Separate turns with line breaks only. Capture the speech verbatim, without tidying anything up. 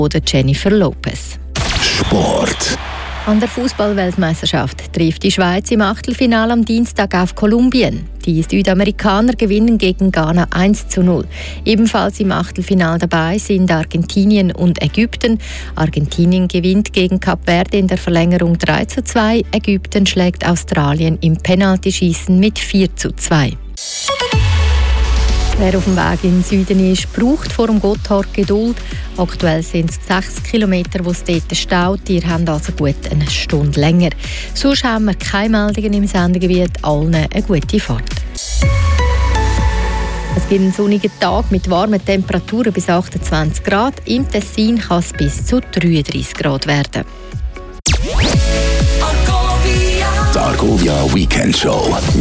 oder Jennifer Lopez.
Sport.
An der Fußball-Weltmeisterschaft trifft die Schweiz im Achtelfinale am Dienstag auf Kolumbien. Die Südamerikaner gewinnen gegen Ghana eins zu null. Ebenfalls im Achtelfinale dabei sind Argentinien und Ägypten. Argentinien gewinnt gegen Kap Verde in der Verlängerung drei zu zwei. Ägypten schlägt Australien im Penaltyschießen mit vier zu zwei. Wer auf dem Weg in den Süden ist, braucht vor dem Gotthard Geduld. Aktuell sind es sechs Kilometer, wo es dort staut. Ihr habt also gut eine Stunde länger. Sonst haben wir keine Meldungen im Sendegebiet. Allen eine gute Fahrt. Es gibt einen sonnigen Tag mit warmen Temperaturen bis achtundzwanzig Grad. Im Tessin kann es bis zu dreiunddreißig Grad werden.
Die Argovia Weekend Show.